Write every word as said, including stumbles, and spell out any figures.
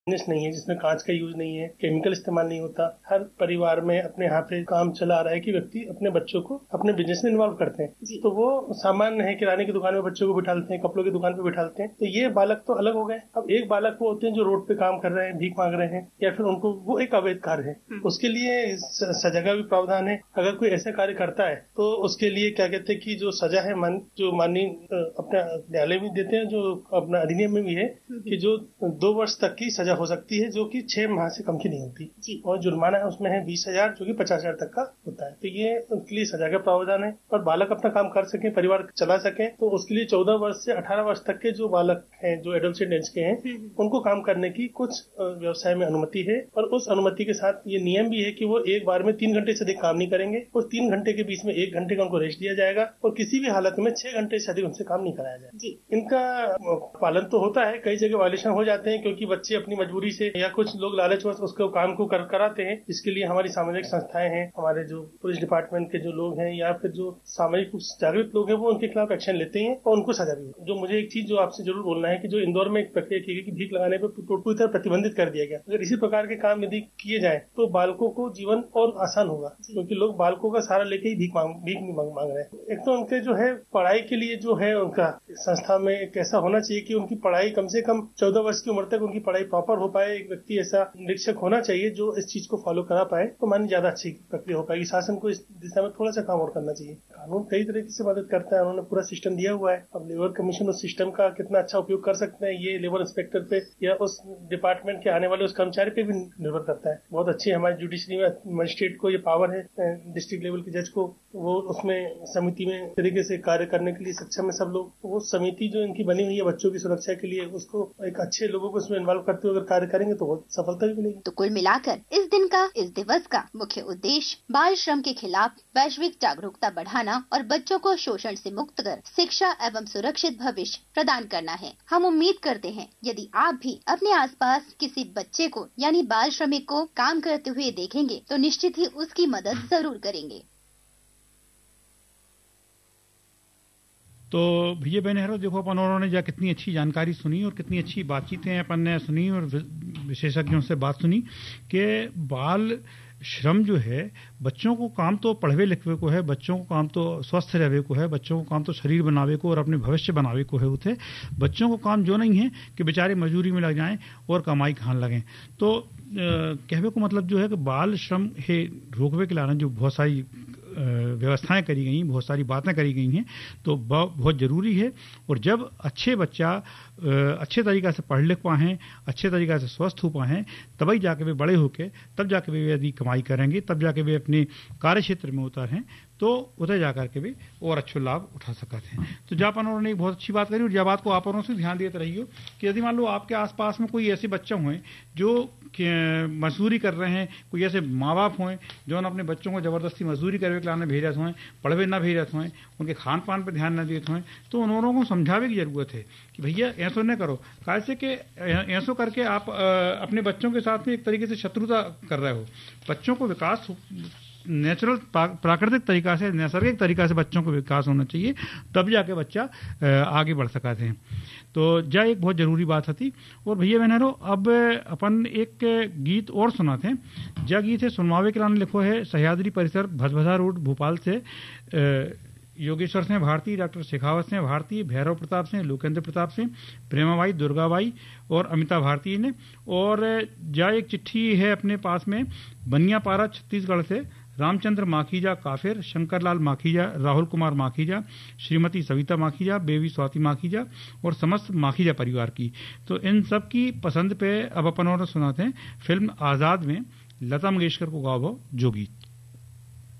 Business नहीं है जिसमें कांच का यूज नहीं है, केमिकल इस्तेमाल नहीं होता। हर परिवार में अपने यहाँ पे काम चला रहा है कि व्यक्ति अपने बच्चों को अपने बिजनेस में इन्वॉल्व करते हैं। तो वो सामान्य है, किराने की दुकान में बच्चों को बिठाते हैं, कपड़ों की दुकान पे बिठाते हैं। तो ये बालक तो अलग हो गए। अब एक बालक वो होते हैं जो रोड पे काम कर रहे हैं, भीख मांग रहे हैं, या फिर उनको वो एक अवैध कार्य है, उसके लिए सजा का भी प्रावधान है। अगर कोई ऐसा कार्य करता है तो उसके लिए क्या कहते हैं कि जो सजा है मान, जो माननीय अपने न्यायालय में देते हैं, जो अपना अधिनियम में भी है कि जो दो वर्ष तक की सजा हो सकती है, जो कि छह माह से कम की नहीं होती, और जुर्माना है उसमें है बीस हजार जो कि पचास हजार तक का होता है। तो ये उनके लिए सजा का प्रावधान है। और बालक अपना काम कर सके, परिवार चला सके, तो उसके लिए चौदह वर्ष से अठारह वर्ष तक के जो बालक हैं, जो एडोलसेंट एज के हैं, उनको काम करने की कुछ व्यवसाय में अनुमति है। और उस अनुमति के साथ ये नियम भी है कि वो एक बार में तीन घंटे से अधिक काम नहीं करेंगे। उस तीन घंटे के बीच में एक घंटे का उनको रेस्ट दिया जाएगा और किसी भी हालत में छह घंटे से अधिक उनसे काम नहीं कराया जाएगा। इनका पालन तो होता है, कई जगह वायलेशन हो जाते हैं क्योंकि बच्चे अपनी मजबूरी से या कुछ लोग लालचवश उसको काम को कर कराते हैं। इसके लिए हमारी सामाजिक संस्थाएं हैं, हमारे जो पुलिस डिपार्टमेंट के जो लोग हैं या फिर जो सामाजिक जागरूक लोग हैं, वो उनके खिलाफ एक्शन लेते हैं और उनको सजा भी। जो मुझे एक चीज जो आपसे जरूर बोलना है कि जो इंदौर में एक प्रक्रिया की गई कि भीख लगाने पर पूरी तरह प्रतिबंधित कर दिया गया। अगर इसी प्रकार के काम यदि किए जाए तो बालकों को जीवन और आसान होगा, क्योंकि लोग बालकों का सहारा लेके ही भीख मांग भीख नहीं मांग, मांग रहे हैं। एक तो उनके जो है पढ़ाई के लिए जो है उनका संस्था में एक ऐसा होना चाहिए कि उनकी पढ़ाई कम से कम चौदह वर्ष की उम्र तक उनकी पढ़ाई प्रॉपर हो पाए। एक व्यक्ति ऐसा निरीक्षक होना चाहिए जो इस चीज को फॉलो करा पाए, तो मानी ज्यादा अच्छी प्रक्रिया हो पाएगी। शासन को इस दिशा में थोड़ा सा काम और करना चाहिए। कानून कई तरीके से मदद करता है, उन्होंने पूरा सिस्टम दिया हुआ है। अब लेबर कमीशन उस सिस्टम का कितना अच्छा उपयोग कर सकते हैं, ये लेबर इंस्पेक्टर पे या उस डिपार्टमेंट के आने वाले उस कर्मचारी पे भी निर्भर करता है। बहुत अच्छी हमारी जुडिशरी में मजिस्ट्रेट को ये पावर है, डिस्ट्रिक्ट लेवल के जज को, वो उसमें समिति में तरीके से कार्य करने के लिए सक्षम है सब लोग। वो समिति जो इनकी बनी हुई है बच्चों की सुरक्षा के लिए, उसको एक अच्छे लोगों को उसमें इन्वॉल्व करते हुए अगर कार्य करेंगे तो बहुत सफलता भी मिलेगी। तो कुल मिलाकर इस दिन का, इस दिवस का मुख्य उद्देश्य बाल श्रम के खिलाफ वैश्विक जागरूकता बढ़ाना और बच्चों को शोषण से मुक्त कर शिक्षा एवं सुरक्षित भविष्य प्रदान करना है। हम उम्मीद करते हैं यदि आप भी अपने आसपास किसी बच्चे को यानी बाल श्रमिक को काम करते हुए देखेंगे तो निश्चित ही उसकी मदद जरूर करेंगे। तो भैया बहन देखो अपन उन्होंने जा कितनी अच्छी जानकारी सुनी और कितनी अच्छी बातचीतें अपन ने सुनी और विशेषज्ञों से बात सुनी कि बाल श्रम जो है बच्चों को काम तो पढ़वे लिखवे को है, बच्चों को काम तो स्वस्थ रहवे को है, बच्चों को काम तो शरीर बनावे को और अपने भविष्य बनावे को है। उसे बच्चों को काम जो नहीं है कि बेचारे मजदूरी में लग जाएं और कमाई खान लगें। तो कहवे को मतलब जो है कि बाल श्रम है रोकवे के लाने जो बहुत सारी व्यवस्थाएं करी गई, बहुत सारी बातें करी गई हैं, तो बहुत ज़रूरी है। और जब अच्छे बच्चा अच्छे तरीक़ा से पढ़ लिख पाएँ, अच्छे तरीक़ा से स्वस्थ हो पाएँ, तभी जाके वे बड़े होके तब जाके वे यदि कमाई करेंगे, तब जाके वे अपने कार्य क्षेत्र में उतरें तो उधर जाकर के भी और अच्छे लाभ उठा सकते हैं। तो जापान उन्होंने एक बहुत अच्छी बात करी और यह बात को आप और से ध्यान देते रहिए कि यदि मान लो आपके आसपास में कोई ऐसे बच्चे हुए जो मजदूरी कर रहे हैं, कोई ऐसे माँ बाप हुए जो अपने बच्चों को ज़बरदस्ती मजदूरी करवे के लाने भेजत हुए, पढ़वे ना भेजत हुए, उनके खान पान पर ध्यान न देते हुए, तो उन लोगों को समझावे की जरूरत है कि भैया ऐसो न करो। कैसे कि ऐसो करके आप अपने बच्चों के साथ में एक तरीके से शत्रुता कर रहे हो। बच्चों को विकास नेचुरल प्राकृतिक तरीका से, नैसर्गिक तरीका से बच्चों को विकास होना चाहिए, तब जाके बच्चा आगे बढ़ सकते हैं। तो जा एक बहुत ज़रूरी बात थी। और भैया बहनों अब अपन एक गीत और सुनाते हैं। जा गीत है सुनवावे के लाने लिखो है सह्याद्री परिसर भसभसा रोड भोपाल से योगेश्वर सिंह भारती, डॉक्टर शेखावत सिंह भारती, भैरव प्रताप सिंह, लोकेंद्र प्रताप सिंह, प्रेमाबाई, दुर्गाबाई और अमिता भारती ने। और जा एक चिट्ठी है अपने पास में बनियापारा छत्तीसगढ़ से रामचंद्र माखीजा काफिर, शंकरलाल माखीजा, राहुल कुमार माखीजा, श्रीमती सविता माखीजा, बेबी स्वाति माखीजा और समस्त माखीजा परिवार की। तो इन सब की पसंद पे अब अपन और सुनाते हैं फिल्म आज़ाद में लता मंगेशकर को गाओ जो गीत।